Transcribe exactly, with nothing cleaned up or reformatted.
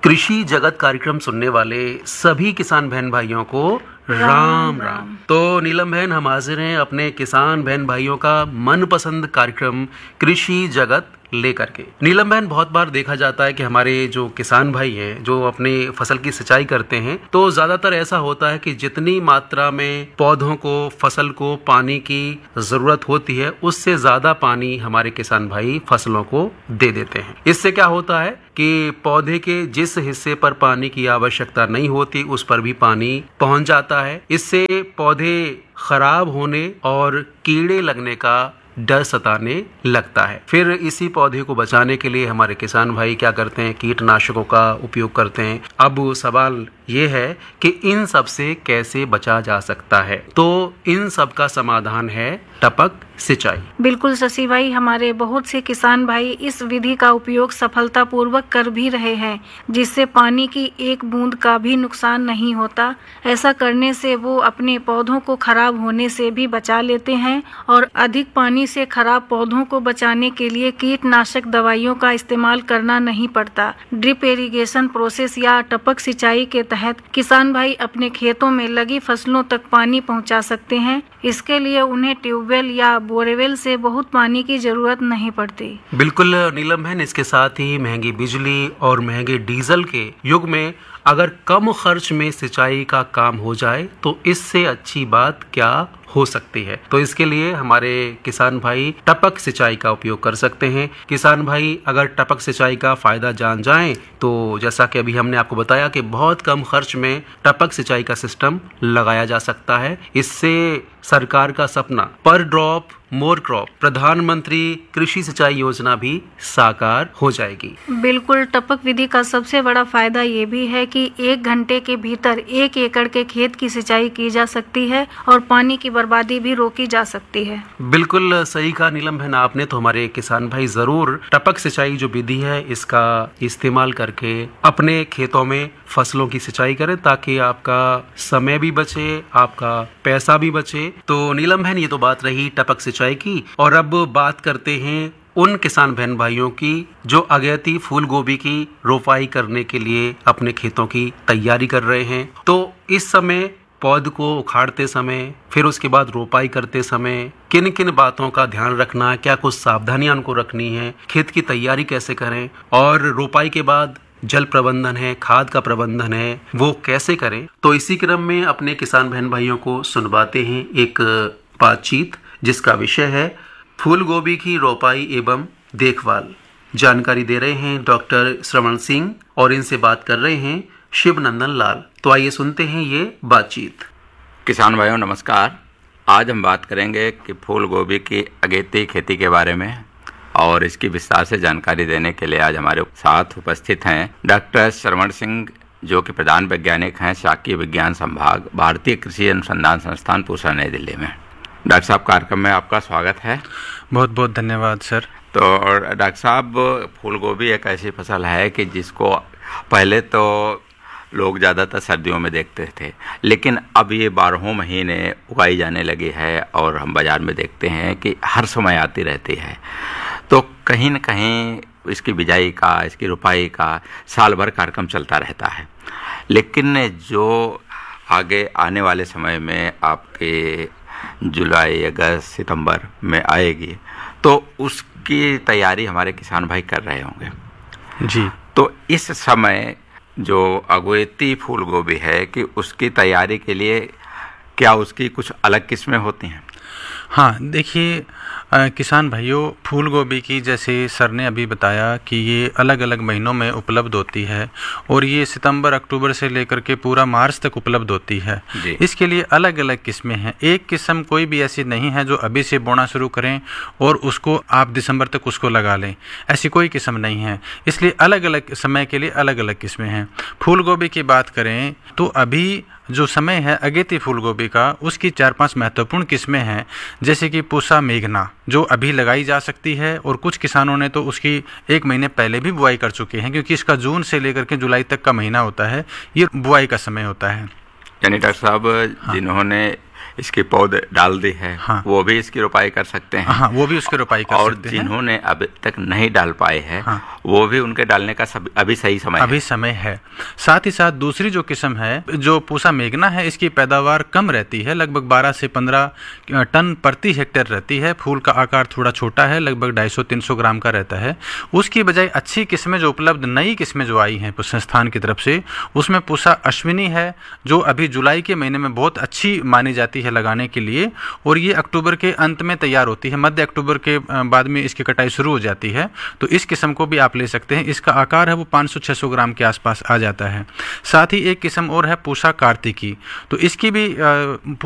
कृषि जगत कार्यक्रम सुनने वाले सभी किसान बहन भाइयों को राम राम। तो नीलम बहन, हम हाजिर हैं अपने किसान बहन भाइयों का मनपसंद कार्यक्रम कृषि जगत लेकर के। नीलम बहन, बहुत बार देखा जाता है कि हमारे जो किसान भाई हैं जो अपने फसल की सिंचाई करते हैं, तो ज्यादातर ऐसा होता है कि जितनी मात्रा में पौधों को, फसल को पानी की जरूरत होती है, उससे ज्यादा पानी हमारे किसान भाई फसलों को दे देते हैं। इससे क्या होता है कि पौधे के जिस हिस्से पर पानी की आवश्यकता नहीं होती उस पर भी पानी पहुंच जाता है। इससे पौधे खराब होने और कीड़े लगने का डर सताने लगता है। फिर इसी पौधे को बचाने के लिए हमारे किसान भाई क्या करते हैं, कीटनाशकों का उपयोग करते हैं। अब सवाल ये है कि इन सब से कैसे बचा जा सकता है, तो इन सब का समाधान है टपक सिंचाई। बिल्कुल शशि भाई, हमारे बहुत से किसान भाई इस विधि का उपयोग सफलतापूर्वक कर भी रहे हैं, जिससे पानी की एक बूंद का भी नुकसान नहीं होता। ऐसा करने से वो अपने पौधों को खराब होने से भी बचा लेते हैं और अधिक पानी से खराब पौधों को बचाने के लिए कीटनाशक दवाइयों का इस्तेमाल करना नहीं पड़ता। ड्रिप इरिगेशन प्रोसेस या टपक सिंचाई के तहत किसान भाई अपने खेतों में लगी फसलों तक पानी पहुंचा सकते हैं। इसके लिए उन्हें ट्यूबवेल या बोरवेल से बहुत पानी की जरूरत नहीं पड़ती। बिल्कुल नीलम बहन, इसके साथ ही महंगी बिजली और महंगे डीजल के युग में अगर कम खर्च में सिंचाई का काम हो जाए तो इससे अच्छी बात क्या हो सकती है। तो इसके लिए हमारे किसान भाई टपक सिंचाई का उपयोग कर सकते हैं। किसान भाई अगर टपक सिंचाई का फायदा जान जाएं तो जैसा कि अभी हमने आपको बताया कि बहुत कम खर्च में टपक सिंचाई का सिस्टम लगाया जा सकता है। इससे सरकार का सपना पर ड्रॉप मोर क्रॉप, प्रधानमंत्री कृषि सिंचाई योजना भी साकार हो जाएगी। बिल्कुल, टपक विधि का सबसे बड़ा फायदा ये भी है कि एक घंटे के भीतर एक एकड़ के खेत की सिंचाई की जा सकती है और पानी की बर्बादी भी रोकी जा सकती है। बिल्कुल सही कहा नीलम बहन आपने। तो हमारे किसान भाई जरूर टपक सिंचाई जो विधि है इसका इस्तेमाल करके अपने खेतों में फसलों की सिंचाई करें, ताकि आपका समय भी बचे, आपका पैसा भी बचे। तो नीलम बहन, ये तो बात रही टपक सिंचाई की, और अब बात करते हैं उन किसान बहन भाइयों की जो अगेती फूल गोभी की रोपाई करने के लिए अपने खेतों की तैयारी कर रहे हैं। तो इस समय पौध को उखाड़ते समय, फिर उसके बाद रोपाई करते समय किन किन बातों का ध्यान रखना है, क्या कुछ सावधानियां उनको रखनी है, खेत की तैयारी कैसे करें, और रोपाई के बाद जल प्रबंधन है, खाद का प्रबंधन है, वो कैसे करें। तो इसी क्रम में अपने किसान बहन भाइयों को सुनवाते हैं एक बातचीत जिसका विषय है फूल गोभी की रोपाई एवं देखभाल। जानकारी दे रहे हैं डॉक्टर श्रवण सिंह और इनसे बात कर रहे हैं शिव नंदन लाल। तो आइए सुनते हैं ये बातचीत। किसान भाइयों नमस्कार। आज हम बात करेंगे कि फूल गोभी की अगेती खेती के बारे में, और इसकी विस्तार से जानकारी देने के लिए आज हमारे साथ उपस्थित हैं डॉक्टर श्रवण सिंह, जो कि प्रधान वैज्ञानिक हैं शाकीय विज्ञान संभाग, भारतीय कृषि अनुसंधान संस्थान, पूसा, नई दिल्ली में। डॉक्टर साहब, कार्यक्रम में आपका स्वागत है। बहुत बहुत धन्यवाद सर। तो डॉक्टर साहब, फूल गोभी एक ऐसी फसल है कि जिसको पहले तो लोग ज़्यादातर सर्दियों में देखते थे, लेकिन अब ये बारहों महीने उगाई जाने लगी है और हम बाज़ार में देखते हैं कि हर समय आती रहती है। तो कहीं न कहीं इसकी बिजाई का, इसकी रुपाई का साल भर कार्यक्रम चलता रहता है, लेकिन जो आगे आने वाले समय में आपके जुलाई, अगस्त, सितंबर में आएगी, तो उसकी तैयारी हमारे किसान भाई कर रहे होंगे जी। तो इस समय जो अगेती फूल गोभी है कि उसकी तैयारी के लिए क्या उसकी कुछ अलग किस्में होती हैं? हाँ, देखिए किसान भाइयों, फूल गोभी की जैसे सर ने अभी बताया कि ये अलग अलग महीनों में उपलब्ध होती है और ये सितंबर अक्टूबर से लेकर के पूरा मार्च तक उपलब्ध होती है। इसके लिए अलग अलग किस्में हैं। एक किस्म कोई भी ऐसी नहीं है जो अभी से बोना शुरू करें और उसको आप दिसंबर तक उसको लगा लें, ऐसी कोई किस्म नहीं है। इसलिए अलग अलग समय के लिए अलग अलग किस्में हैं। फूल गोभी की बात करें तो अभी जो समय है अगेती फूल गोभी का, उसकी चार पांच महत्वपूर्ण किस्में हैं, जैसे कि पूसा मेघना जो अभी लगाई जा सकती है, और कुछ किसानों ने तो उसकी एक महीने पहले भी बुआई कर चुके हैं, क्योंकि इसका जून से लेकर के जुलाई तक का महीना होता है, ये बुआई का समय होता है। यानी डॉक्टर साहब, हाँ। जिन्होंने इसके पौधे डाल दी है, हाँ। वो भी इसकी रोपाई कर सकते हैं। हाँ, वो भी उसकी रोपाई कर और सकते हैं। जिन्होंने अभी तक नहीं डाल पाए हैं, हाँ। वो भी उनके डालने का सब, अभी सही समय अभी है। समय है। साथ ही साथ दूसरी जो किस्म है, जो पूसा मेघना है, इसकी पैदावार कम रहती है, लगभग बारह से पंद्रह टन प्रति हेक्टेयर रहती है। फूल का आकार थोड़ा छोटा है, लगभग ढाई सौ तीन सौ ग्राम का रहता है। उसकी बजाय अच्छी किस्में जो उपलब्ध, नई किस्में जो आई हैं संस्थान की तरफ से, उसमें पूसा अश्विनी है, जो अभी जुलाई के महीने में बहुत अच्छी मानी जाती है लगाने के लिए, और ये अक्टूबर के अंत में तैयार होती है। मध्य अक्टूबर के बाद में इसकी कटाई शुरू हो जाती है। तो इस किस्म को भी आप ले सकते हैं। इसका आकार है वो पाँच सौ छह सौ ग्राम के आसपास आ जाता है। साथ ही एक किस्म और है पूसा कार्तिकी, तो इसकी भी